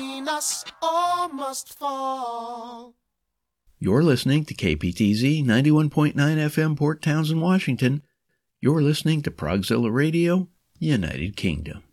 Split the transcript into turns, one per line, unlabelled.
between us all must fall.
You're listening to KPTZ 91.9 FM, Port Townsend, Washington. You're listening to Progzilla Radio, United Kingdom.